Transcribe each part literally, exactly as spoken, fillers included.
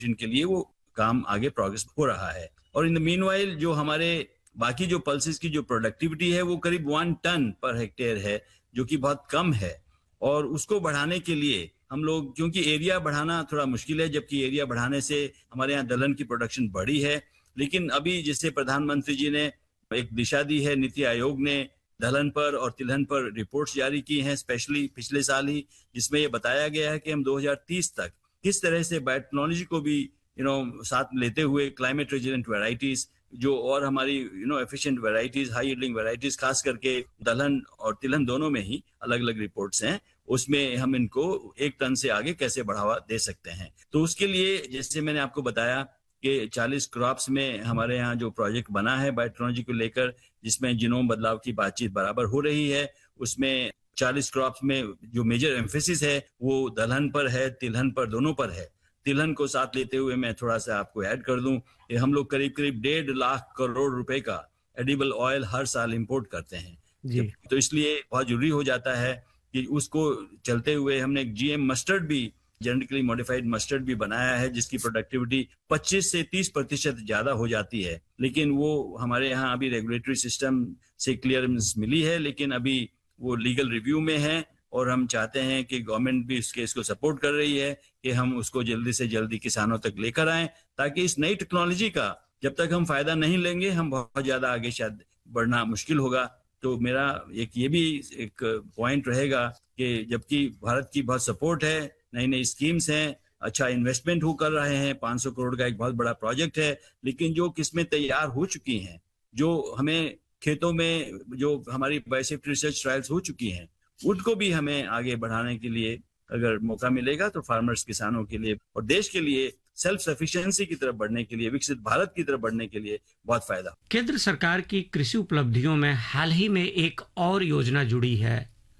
जिनके लिए वो काम आगे प्रोग्रेस हो रहा है। और इन द मीनवाइल जो हमारे बाकी जो पल्सेस की जो प्रोडक्टिविटी है वो करीब वन टन पर हेक्टेयर है, जो कि बहुत कम है। और उसको बढ़ाने के लिए हम लोग, क्योंकि एरिया बढ़ाना थोड़ा मुश्किल है, जबकि एरिया बढ़ाने से हमारे यहाँ दलहन की प्रोडक्शन बढ़ी है, लेकिन अभी जैसे प्रधानमंत्री जी ने एक दिशा दी है, नीति आयोग ने दलहन पर और तिलहन पर रिपोर्ट्स जारी की हैं, स्पेशली पिछले साल ही, जिसमें ये बताया गया है कि हम दो हज़ार तीस तक किस तरह से बायोटेक्नोलॉजी को भी यू नो साथ लेते हुए क्लाइमेट रेजिलेंट वैरायटीज जो और हमारी you know efficient varieties, high yielding varieties, खास करके दलहन और तिलहन दोनों में ही अलग अलग रिपोर्ट्स हैं, उसमें हम इनको एक टन से आगे कैसे बढ़ावा दे सकते हैं। तो उसके लिए जैसे मैंने आपको बताया कि चालीस क्रॉप्स में हमारे यहाँ जो प्रोजेक्ट बना है बायोटेक्नोलॉजी को लेकर, जिसमें जीनोम बदलाव की बातचीत बराबर हो रही है, उसमें चालीस क्रॉप्स में जो मेजर एम्फेसिस है वो दलहन पर है, तिलहन पर, दोनों पर है। तिलहन को साथ लेते हुए मैं थोड़ा सा आपको ऐड कर दूं कि हम लोग करीब करीब डेढ़ लाख करोड़ रुपए का एडिबल ऑयल हर साल इंपोर्ट करते हैं जी। तो इसलिए बहुत जरूरी हो जाता है कि उसको चलते हुए हमने जीएम मस्टर्ड भी, जेनेटिकली मॉडिफाइड मस्टर्ड भी बनाया है, जिसकी प्रोडक्टिविटी पच्चीस से तीस प्रतिशत ज्यादा हो जाती है। लेकिन वो हमारे यहाँ अभी रेगुलेटरी सिस्टम से क्लियरेंस मिली है, लेकिन अभी वो लीगल रिव्यू में है और हम चाहते हैं कि गवर्नमेंट भी इसके इसको सपोर्ट कर रही है कि हम उसको जल्दी से जल्दी किसानों तक लेकर आएं, ताकि इस नई टेक्नोलॉजी का जब तक हम फायदा नहीं लेंगे हम बहुत ज्यादा आगे शायद बढ़ना मुश्किल होगा। तो मेरा एक ये भी एक पॉइंट रहेगा कि जबकि भारत की बहुत सपोर्ट है, नई नई स्कीम्स हैं, अच्छा इन्वेस्टमेंट हो कर रहे हैं, पाँच सौ करोड़ का एक बहुत बड़ा प्रोजेक्ट है, लेकिन जो किस्में तैयार हो चुकी हैं, जो हमें खेतों में जो हमारी बायोसेफ्टी रिसर्च ट्रायल्स हो चुकी हैं, उनको भी हमें आगे बढ़ाने के लिए अगर मौका मिलेगा तो फार्मर्स, किसानों के लिए और देश के लिए सेल्फ सफिशिएंसी की तरफ बढ़ने के लिए, विकसित भारत की तरफ बढ़ने के लिए बहुत फायदा। केंद्र सरकार की कृषि उपलब्धियों में हाल ही में एक और योजना जुड़ी है,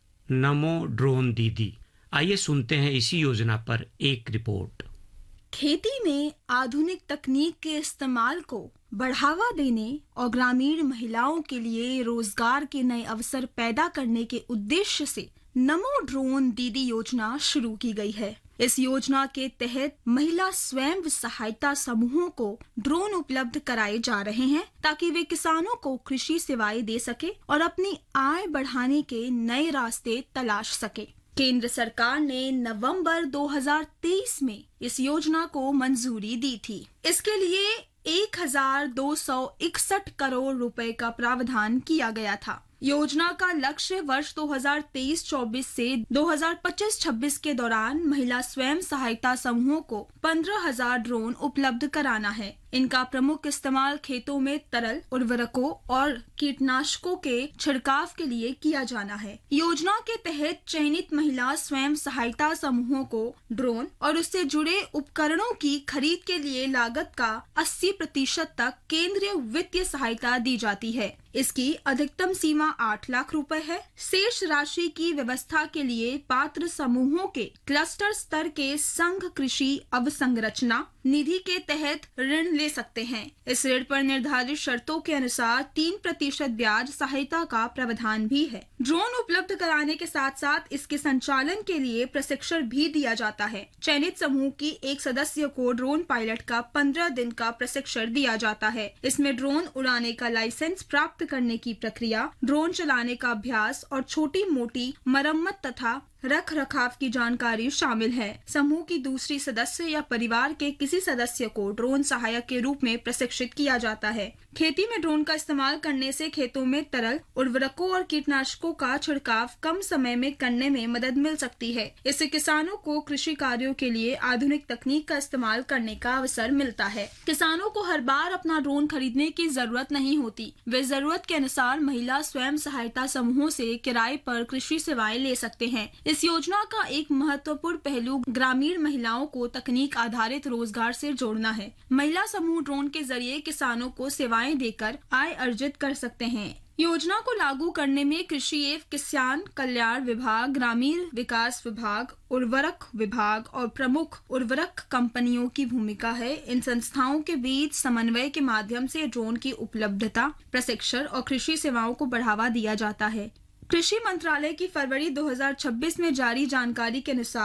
नमो ड्रोन दीदी। आइए सुनते हैं इसी योजना पर एक रिपोर्ट। खेती में आधुनिक तकनीक के इस्तेमाल को बढ़ावा देने और ग्रामीण महिलाओं के लिए रोजगार के नए अवसर पैदा करने के उद्देश्य से नमो ड्रोन दीदी योजना शुरू की गई है। इस योजना के तहत महिला स्वयं सहायता समूहों को ड्रोन उपलब्ध कराए जा रहे हैं, ताकि वे किसानों को कृषि सेवाएं दे सके और अपनी आय बढ़ाने के नए रास्ते तलाश सके। केंद्र सरकार ने नवंबर दो हज़ार तेईस में इस योजना को मंजूरी दी थी। इसके लिए एक हजार दो सौ इकसठ करोड़ रुपए का प्रावधान किया गया था। योजना का लक्ष्य वर्ष दो हज़ार तेईस चौबीस से दो हज़ार पच्चीस छब्बीस के दौरान महिला स्वयं सहायता समूहों को पंद्रह हजार ड्रोन उपलब्ध कराना है। इनका प्रमुख इस्तेमाल खेतों में तरल उर्वरकों और कीटनाशकों के छिड़काव के लिए किया जाना है। योजना के तहत चयनित महिला स्वयं सहायता समूहों को ड्रोन और उससे जुड़े उपकरणों की खरीद के लिए लागत का अस्सी प्रतिशत तक केंद्रीय वित्तीय सहायता दी जाती है। इसकी अधिकतम सीमा आठ लाख रुपए है। शेष राशि की व्यवस्था के लिए पात्र समूहों के क्लस्टर स्तर के संघ कृषि अवसंरचना निधि के तहत ऋण ले सकते हैं। इस ऋण पर निर्धारित शर्तों के अनुसार तीन प्रतिशत ब्याज सहायता का प्रावधान भी है। ड्रोन उपलब्ध कराने के साथ साथ इसके संचालन के लिए प्रशिक्षण भी दिया जाता है। चयनित समूह की एक सदस्य को ड्रोन पायलट का पंद्रह दिन का प्रशिक्षण दिया जाता है। इसमें ड्रोन उड़ाने का लाइसेंस प्राप्त करने की प्रक्रिया, ड्रोन चलाने का अभ्यास और छोटी मोटी मरम्मत तथा रख रखाव की जानकारी शामिल है। समूह की दूसरी सदस्य या परिवार के किसी सदस्य को ड्रोन सहायक के रूप में प्रशिक्षित किया जाता है। खेती में ड्रोन का इस्तेमाल करने से खेतों में तरल उर्वरकों और कीटनाशकों का छिड़काव कम समय में करने में मदद मिल सकती है। इससे किसानों को कृषि कार्यों के लिए आधुनिक तकनीक का इस्तेमाल करने का अवसर मिलता है। किसानों को हर बार अपना ड्रोन खरीदने की जरूरत नहीं होती। वे जरूरत के अनुसार महिला स्वयं सहायता समूहों से किराए पर कृषि सेवाएं ले सकते हैं। इस योजना का एक महत्वपूर्ण पहलू ग्रामीण महिलाओं को तकनीक आधारित रोजगार से जोड़ना है। महिला समूह ड्रोन के जरिए किसानों को सेवाएं देकर आय अर्जित कर सकते हैं। योजना को लागू करने में कृषि एवं किसान कल्याण विभाग, ग्रामीण विकास विभाग, उर्वरक विभाग और प्रमुख उर्वरक कंपनियों की भूमिका है। इन संस्थाओं के बीच समन्वय के माध्यम से ड्रोन की उपलब्धता, प्रशिक्षण और कृषि सेवाओं को बढ़ावा दिया जाता है। कृषि मंत्रालय की फरवरी दो हज़ार छब्बीस में जारी जानकारी के अनुसार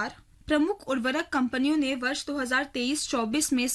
प्रमुख उर्वरक कंपनियों ने वर्ष दो हज़ार तेईस चौबीस में